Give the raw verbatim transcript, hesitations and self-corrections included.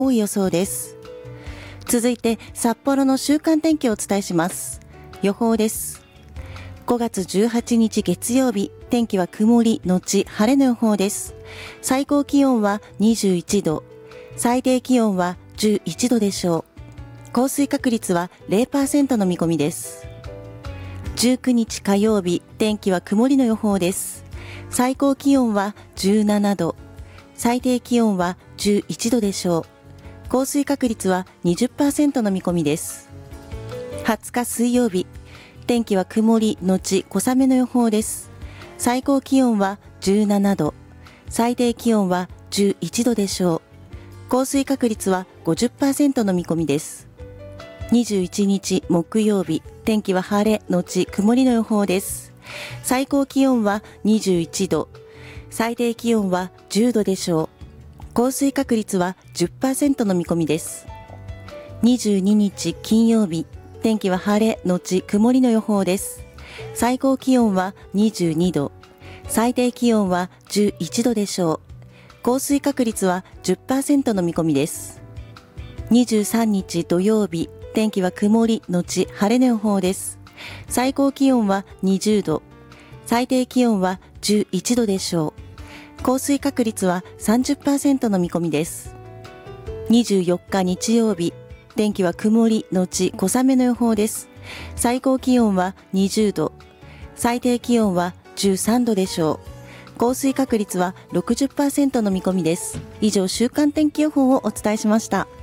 多い予想です。続いて札幌の週間天気をお伝えします。予報です。ごがつじゅうはちにち月曜日、天気は曇りのち晴れの予報です。最高気温はにじゅういちど、最低気温はじゅういちどでしょう。降水確率は ゼロパーセント の見込みです。じゅうくにち火曜日、天気は曇りの予報です。最高気温はじゅうななど、最低気温はじゅういちどでしょう。降水確率は にじゅっパーセント の見込みです。はつか水曜日、天気は曇りのち小雨の予報です。最高気温はじゅうななど、最低気温はじゅういちどでしょう。降水確率は ごじゅっパーセント の見込みです。にじゅういちにち木曜日、天気は晴れのち曇りの予報です。最高気温はにじゅういちど、最低気温はじゅうどでしょう。降水確率は じゅっパーセント の見込みです。にじゅうににち金曜日、天気は晴れのち曇りの予報です。最高気温はにじゅうにど、最低気温はじゅういちどでしょう。降水確率は じゅっパーセント の見込みです。にじゅうさんにち土曜日、天気は曇りのち晴れの予報です。最高気温はにじゅうど、最低気温はじゅういちどでしょう。降水確率は さんじゅっパーセント の見込みです。にじゅうよっか日曜日、天気は曇りのち小雨の予報です。最高気温はにじゅうど、最低気温はじゅうさんどでしょう。降水確率は ろくじゅっパーセント の見込みです。以上、週間天気予報をお伝えしました。